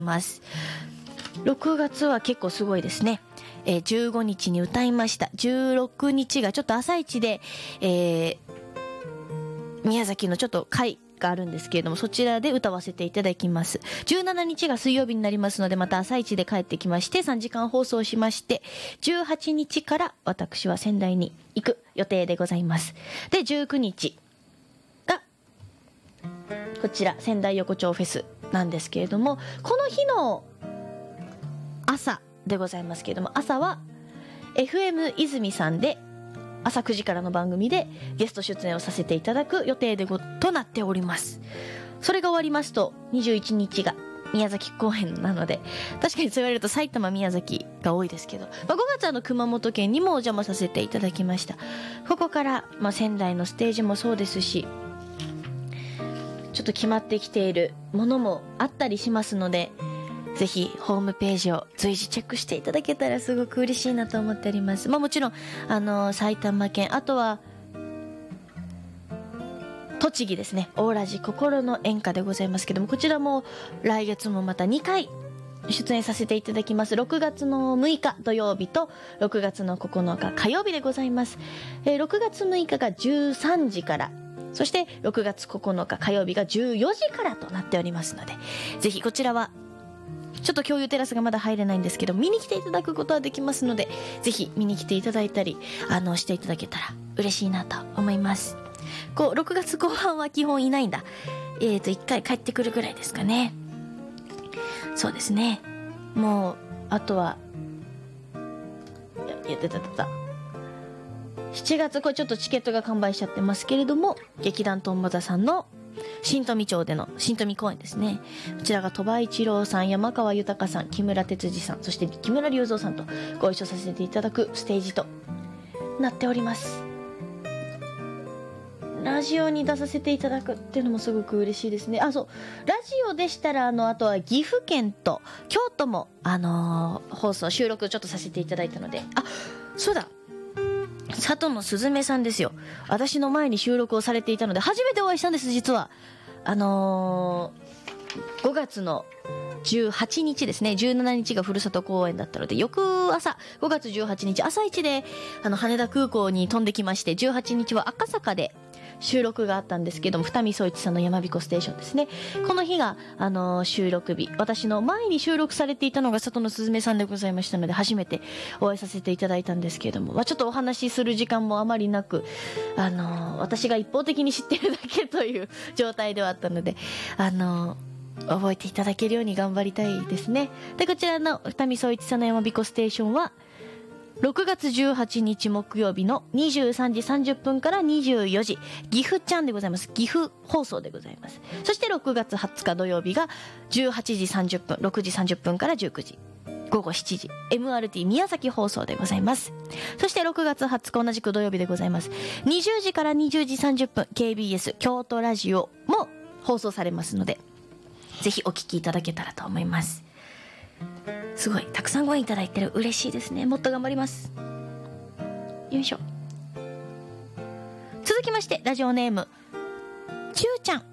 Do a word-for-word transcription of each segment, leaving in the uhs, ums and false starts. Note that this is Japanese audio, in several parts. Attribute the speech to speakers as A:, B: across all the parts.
A: ます。ろくがつは結構すごいですね。えー、じゅうごにちに歌いました。じゅうろくにちがちょっと朝一で、えー、宮崎のちょっと会があるんですけれども、そちらで歌わせていただきます。じゅうしちにちが水曜日になりますので、また朝一で帰ってきまして、さんじかん放送しまして、じゅうはちにちから私は仙台に行く予定でございます。で、じゅうくにちが、こちら仙台横丁フェスなんですけれども、この日の朝でございますけれども、朝は エフエム 泉さんで朝くじからの番組でゲスト出演をさせていただく予定でごとなっております。それが終わりますとにじゅういちにちが宮崎公演なので、確かにそう言われると埼玉宮崎が多いですけど、まあ、ごがつはの熊本県にもお邪魔させていただきました。ここから、まあ、仙台のステージもそうですし、ちょっと決まってきているものもあったりしますので、ぜひホームページを随時チェックしていただけたらすごく嬉しいなと思っております。まあもちろんあの埼玉県、あとは栃木ですね、大ラジ心の演歌でございますけども、こちらも来月もまたにかい出演させていただきます。ろくがつのむいか土曜日とろくがつのここのか火曜日でございます。えー、ろくがつむいかがじゅうさんじから、そしてろくがつここのか火曜日がじゅうよじからとなっておりますので、ぜひこちらはちょっと共有テラスがまだ入れないんですけど、見に来ていただくことはできますので、ぜひ見に来ていただいたりあのしていただけたら嬉しいなと思います。こうろくがつこう半は基本いないんだ。えーといっかい帰ってくるぐらいですかね。そうですね。もうあとはやってたたたしちがつ、これちょっとチケットが完売しちゃってますけれども、劇団とんぼ座さんの新富町での新富公演ですね。こちらが鳥羽一郎さん、山川豊さん、木村哲司さん、そして木村隆三さんとご一緒させていただくステージとなっております。ラジオに出させていただくっていうのもすごく嬉しいですね。あ、そう、ラジオでしたらあのあとは岐阜県と京都もあのー、放送収録ちょっとさせていただいたので、あ、そうだ、佐藤のすずめさんですよ。私の前に収録をされていたので初めてお会いしたんです。実はあのー、ごがつのじゅうはちにちですね。じゅうしちにちがふるさと公演だったので、翌朝ごがつじゅうはちにち朝一であの羽田空港に飛んできまして、じゅうはちにちは赤坂で収録があったんですけども、二見宗一さんの山彦ステーションですね。この日が、あのー、収録日。私の前に収録されていたのが佐藤のすずめさんでございましたので、初めてお会いさせていただいたんですけれども、まあ、ちょっとお話しする時間もあまりなく、あのー、私が一方的に知ってるだけという状態ではあったので、あのー、覚えていただけるように頑張りたいですね。で、こちらの二見宗一さんの山彦ステーションは、ろくがつじゅうはちにち木曜日のにじゅうさんじさんじゅっぷんからにじゅうよじ、岐阜ちゃんでございます。岐阜放送でございます。そしてろくがつはつか土曜日がじゅうはちじさんじゅっぷん、ろくじさんじゅっぷんからじゅうくじ、ごごしちじ エムアールティー 宮崎放送でございます。そしてろくがつはつか同じく土曜日でございます。にじゅうじからにじゅうじさんじゅっぷん ケービーエス 京都ラジオも放送されますので、ぜひお聞きいただけたらと思います。すごいたくさんご縁いただいてる、嬉しいですね。もっと頑張ります。よいしょ。続きましてラジオネームちゅうちゃん、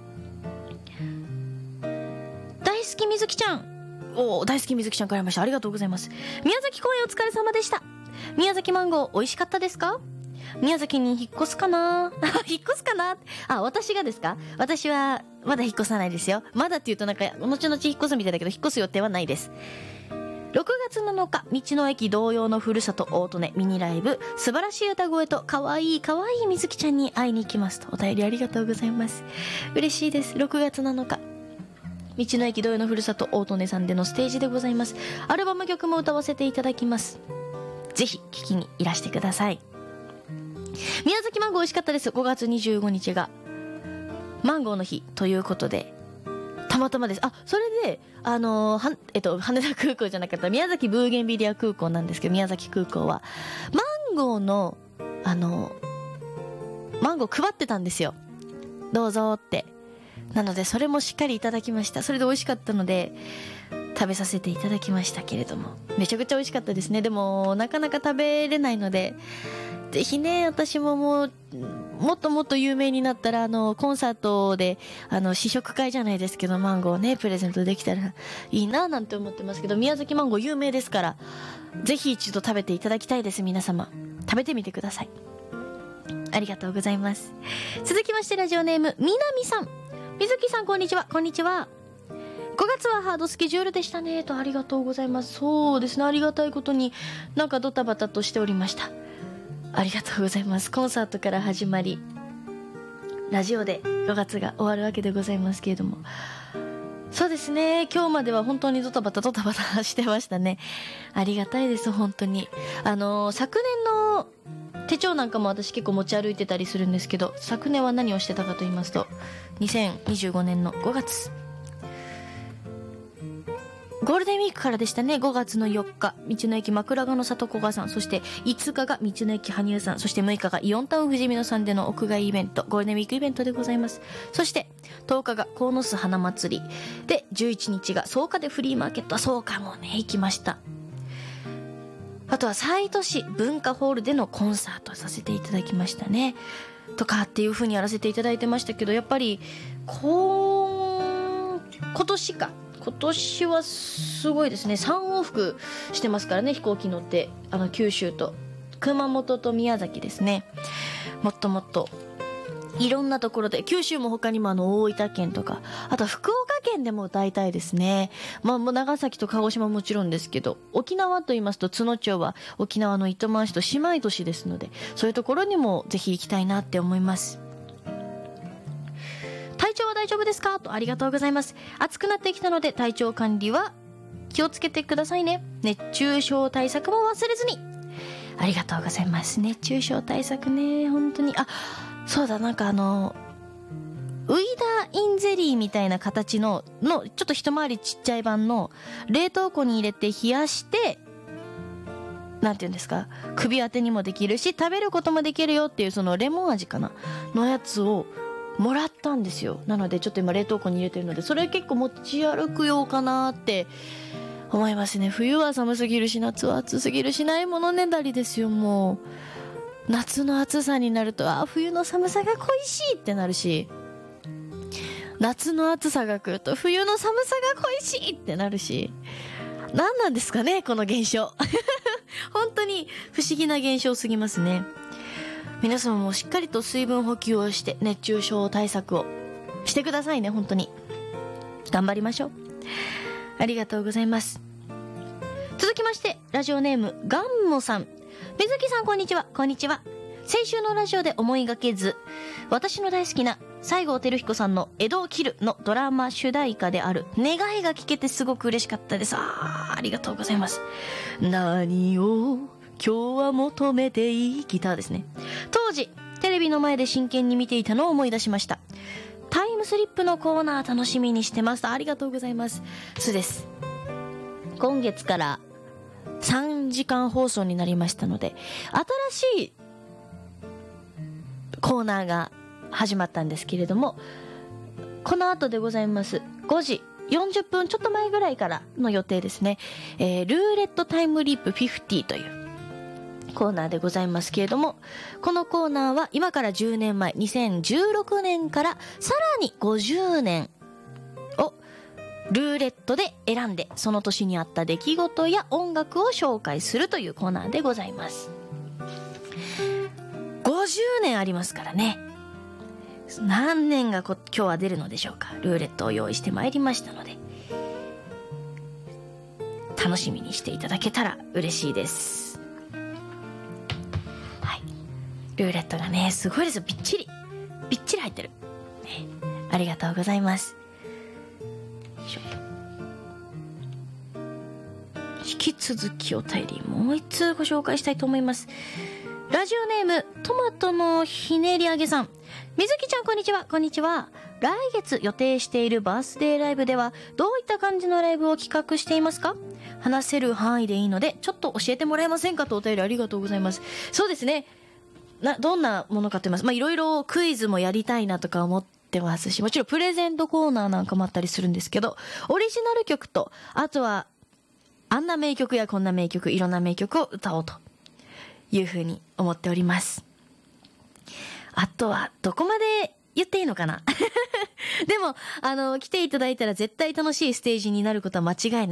A: 大好きみずきちゃん、おお、大好きみずきちゃんからありました。ありがとうございます。宮崎公演お疲れ様でした。宮崎マンゴー美味しかったですか？宮崎に引っ越すかな引っ越すかなあ、私がですか？私はまだ引っ越さないですよ。まだって言うとなんか後々引っ越すみたいだけど、引っ越す予定はないです。ろくがつなのか、道の駅同様のふるさと大利根ミニライブ、素晴らしい歌声と可愛い可愛いみずきちゃんに会いに行きますと、お便りありがとうございます。嬉しいです。ろくがつなのか、道の駅同様のふるさと大利根さんでのステージでございます。アルバム曲も歌わせていただきます。ぜひ聴きにいらしてください。宮崎マンゴー美味しかったです。ごがつにじゅうごにちがマンゴーの日ということで、たまたまです。あ、それであのー、はえっと羽田空港じゃなかった宮崎ブーゲンビリア空港なんですけど、宮崎空港はマンゴーのあのー、マンゴー配ってたんですよ。どうぞって。なのでそれもしっかりいただきました。それで美味しかったので食べさせていただきましたけれども、めちゃくちゃ美味しかったですね。でもなかなか食べれないので、ぜひね、私ももうもっともっと有名になったら、あの、コンサートで、あの、試食会じゃないですけど、マンゴーね、プレゼントできたらいいななんて思ってますけど、宮崎マンゴー有名ですから、ぜひ一度食べていただきたいです、皆様。食べてみてください。ありがとうございます。続きまして、ラジオネーム、みなみさん。みずきさん、こんにちは。こんにちは。ごがつはハードスケジュールでしたねと。ありがとうございます。そうですね、ありがたいことになんかドタバタとしておりました。ありがとうございます。コンサートから始まり、ラジオでごがつが終わるわけでございますけれども、そうですね、今日までは本当にドタバタドタバタしてましたね。ありがたいです、本当に。あの昨年の手帳なんかも私結構持ち歩いてたりするんですけど、昨年は何をしてたかと言いますと、にせんにじゅうごねんのごがつ、ゴールデンウィークからでしたね。ごがつのよっか、道の駅枕ヶの里古賀さん、そしていつかが道の駅羽生さん、そしてむいかがイオンタウン富士見野さんでの屋外イベント、ゴールデンウィークイベントでございます。そしてとおかが鴻巣花祭りで、じゅういちにちが草加でフリーマーケット、草加もね行きました。あとは西都市文化ホールでのコンサートさせていただきましたねとかっていう風にやらせていただいてましたけど、やっぱりこう今年か今年はすごいですね。さん往復してますからね、飛行機乗って。あの九州と熊本と宮崎ですね。もっともっといろんなところで、九州も他にもあの大分県とか、あとは福岡県でも歌いたいですね。まあもう長崎と鹿児島ももちろんですけど、沖縄と言いますと津野町は沖縄の糸満市と姉妹都市ですので、そういうところにもぜひ行きたいなって思います。体調は大丈夫ですかと。ありがとうございます。暑くなってきたので体調管理は気をつけてくださいね。熱中症対策も忘れずに。ありがとうございます。熱中症対策ね、本当に。あ、そうだ、なんかあのウイダーインゼリーみたいな形ののちょっと一回りちっちゃい版の冷凍庫に入れて冷やして、なんていうんですか、首当てにもできるし食べることもできるよっていう、そのレモン味かなのやつをもらったんですよ。なのでちょっと今冷凍庫に入れてるので、それ結構持ち歩くようかなって思いますね。冬は寒すぎるし夏は暑すぎるし、ないものねだりですよ。もう夏の暑さになると、あ、冬の寒さが恋しいってなるし、夏の暑さが来ると冬の寒さが恋しいってなるし、何なんですかねこの現象本当に不思議な現象すぎますね。皆さんもしっかりと水分補給をして熱中症対策をしてくださいね。本当に頑張りましょう。ありがとうございます。続きましてラジオネームガンモさん。水木さん、こんにちは。こんにちは。先週のラジオで思いがけず、私の大好きな西郷輝彦さんの江戸を切るのドラマ主題歌である願いが聞けてすごく嬉しかったです。あー、ありがとうございます。何を今日は求めていいギターですね。当時テレビの前で真剣に見ていたのを思い出しました。タイムスリップのコーナー楽しみにしてます。ありがとうございます。そうです、今月からさんじかん放送になりましたので、新しいコーナーが始まったんですけれども、この後でございますごじよんじゅっぷんちょっと前ぐらいからの予定ですね、えー、ルーレットタイムリープごじゅうというコーナーでございますけれども、このコーナーは今からじゅうねんまえにせんじゅうろくねんからさらにごじゅうねんをルーレットで選んで、その年にあった出来事や音楽を紹介するというコーナーでございます。ごじゅうねんありますからね。何年がこ今日は出るのでしょうか。ルーレットを用意してまいりましたので、楽しみにしていただけたら嬉しいです。はい、ルーレットがねすごいですよ。びっちりびっちり入ってる、ね、ありがとうございます。引き続きお便りもう一通ご紹介したいと思います。ラジオネームトマトのひねり揚げさん。水木ちゃん、こんにちは。こんにちは。来月予定しているバースデーライブではどういった感じのライブを企画していますか？話せる範囲でいいのでちょっと教えてもらえませんか、とお便りありがとうございます。そうですね、などんなものかと言います、まあいろいろクイズもやりたいなとか思ってますし、もちろんプレゼントコーナーなんかもあったりするんですけど、オリジナル曲と、あとはあんな名曲やこんな名曲、いろんな名曲を歌おうというふうに思っております。 あとはどこまで言っていいのかなでもあの来ていただいたら絶対楽しいステージになることは間違いない